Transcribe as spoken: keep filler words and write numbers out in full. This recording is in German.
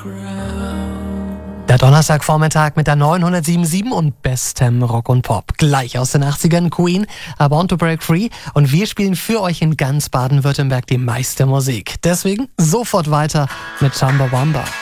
Der Donnerstagvormittag mit der neunhundertsiebenundsiebzig und bestem Rock und Pop. Gleich aus den achtzigern Queen, I Want to Break Free. Und wir spielen für euch in ganz Baden-Württemberg die meiste Musik. Deswegen sofort weiter mit Chumbawamba.